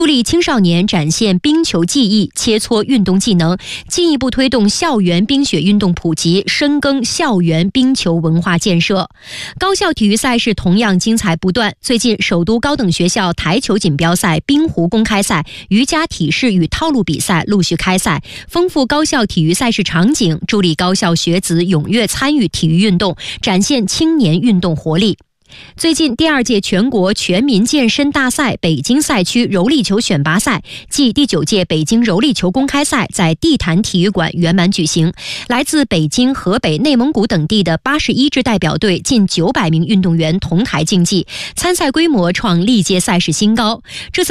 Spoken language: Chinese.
助力青少年展现冰球技艺，切磋运动技能，进一步推动校园冰雪运动普及，深耕校园冰球文化建设。高校体育赛事同样精彩不断。最近，首都高等学校台球锦标赛、冰壶公开赛、瑜伽体式与套路比赛陆续开赛，丰富高校体育赛事场景，助力高校学子踊跃参与体育运动，展现青年运动活力。最近，第2届全国全民健身大赛北京赛区柔力球选拔赛暨第9届北京柔力球公开赛在地坛体育馆圆满举行。来自北京、河北、内蒙古等地的81支代表队近900名运动员同台竞技，参赛规模创历届赛事新高。这次